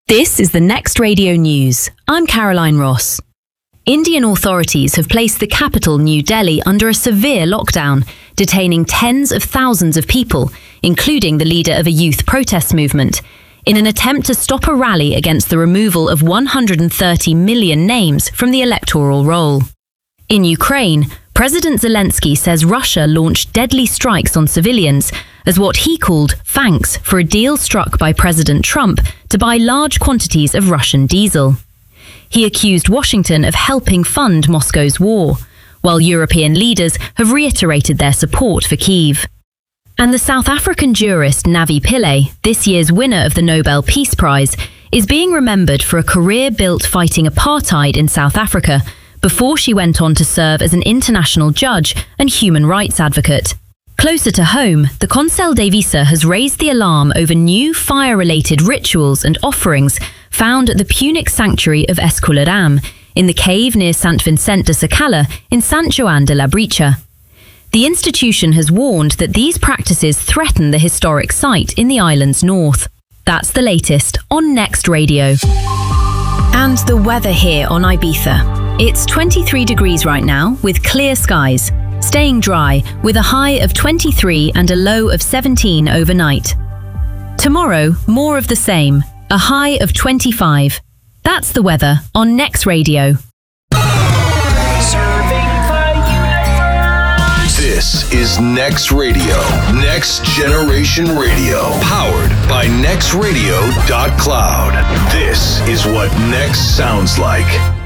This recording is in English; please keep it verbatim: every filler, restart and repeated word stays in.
This is the Next Radio News. I'm Caroline Ross. Indian authorities have placed the capital, New Delhi, under a severe lockdown, detaining tens of thousands of people, including the leader of a youth protest movement, in an attempt to stop a rally against the removal of one hundred thirty million names from the electoral roll. In Ukraine, President Zelensky says Russia launched deadly strikes on civilians as what he called thanks for a deal struck by President Trump to buy large quantities of Russian diesel. He accused Washington of helping fund Moscow's war, while European leaders have reiterated their support for Kyiv. And the South African jurist Navi Pillay, this year's winner of the Nobel Peace Prize, is being remembered for a career built fighting apartheid in South Africa before she went on to serve as an international judge and human rights advocate. Closer to home, the Conselho de Visa has raised the alarm over new fire-related rituals and offerings found at the Punic sanctuary of Escularam, in the cave near Sant Vicent de Sacala in Sant Joan de Labritja. The institution has warned that these practices threaten the historic site in the island's north. That's the latest on Next Radio. And the weather here on Ibiza. It's twenty-three degrees right now with clear skies, staying dry with a high of twenty-three and a low of seventeen overnight. Tomorrow, more of the same, a high of twenty-five. That's the weather on Next Radio. This is Next Radio, Next Generation Radio, powered by next radio dot cloud. This is what Next sounds like.